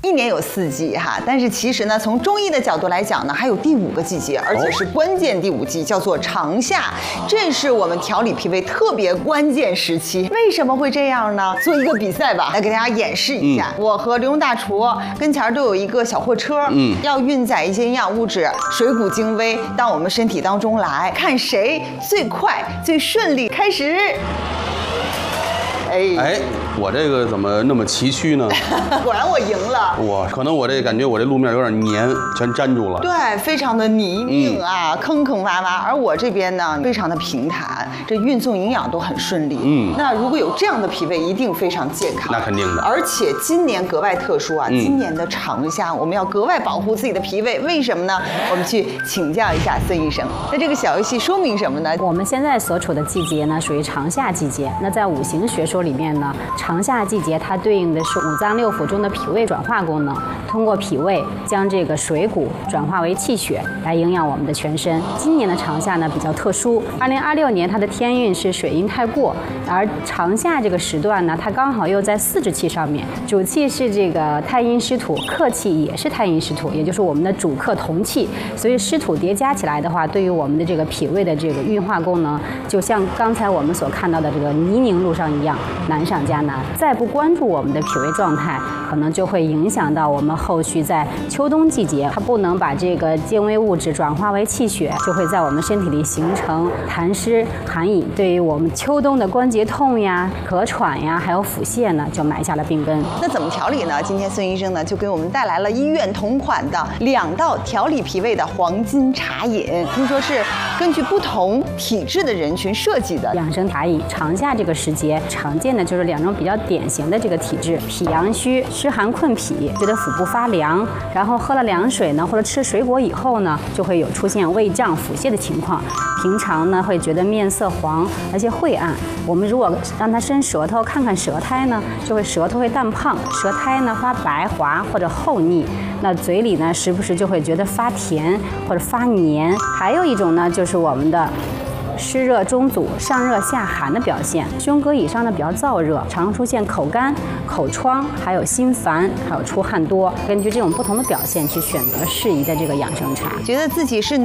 一年有4季哈，但是其实呢，从中医的角度来讲呢，还有第5个季节，而且是关键第5季，叫做长夏。这是我们调理脾胃特别关键时期。为什么会这样呢？做一个比赛吧，来给大家演示一下。我和刘墉大厨跟前都有一个小货车，要运载一些营养物质、水谷精微到我们身体当中来，看谁最快、最顺利。开始。 哎，我这个怎么那么崎岖呢？ 果然我赢了。 可能我这感觉我这路面有点黏，全粘住了。 对，非常的泥泞啊，坑坑洼洼。而我这边呢，非常的平坦，这运送营养都很顺利。那如果有这样的脾胃，一定非常健康。 那肯定的。 而且今年格外特殊啊，今年的长夏，我们要格外保护自己的脾胃。为什么呢？我们去请教一下孙医生。那这个小游戏说明什么呢？ 我们现在所处的季节呢，属于长夏季节。那在五行学说里面呢，长夏季节它对应的是五脏六腑中的脾胃转化功能，通过脾胃将这个水谷转化为气血，来营养我们的全身。今年的长夏呢比较特殊，2026年它的天运是水阴太过，而长夏这个时段呢，它刚好又在4志气上面，主气是这个太阴湿土，客气也是太阴湿土，也就是我们的主客同气，所以湿土叠加起来的话，对于我们的这个脾胃的这个运化功能，就像刚才我们所看到的这个泥泞路上一样，难上加难。再不关注我们的脾胃状态，可能就会影响到我们后续在秋冬季节，它不能把这个精微物质转化为气血，就会在我们身体里形成痰湿寒饮，对于我们秋冬的关节痛呀、咳喘呀，还有腹泻呢，就埋下了病根。 那怎么调理呢？今天孙医生呢就给我们带来了医院同款的2道调理脾胃的黄金茶饮，听说是根据不同体质的人群设计的养生茶饮。长夏这个时节常见的就是2种比较典型的这个体质：脾阳虚、湿寒困脾，觉得腹部发凉，然后喝了凉水呢，或者吃水果以后呢，就会有出现胃胀、腹泻的情况。平常呢会觉得面色黄，而且晦暗。我们如果让他伸舌头看看舌苔呢，就会舌头会淡胖，舌苔呢发白滑或者厚腻。那嘴里呢时不时就会觉得发甜或者发黏。还有一种呢就是我们的湿热中阻、上热下寒的表现，胸膈以上呢比较燥热，常出现口干、口疮，还有心烦，还有出汗多。根据这种不同的表现去选择适宜的这个养生茶。 觉得自己是